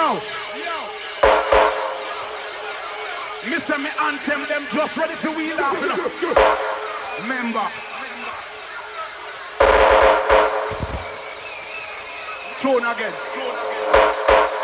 Yo. Mister me anthem them just ready for wheel off. Remember. Throne again.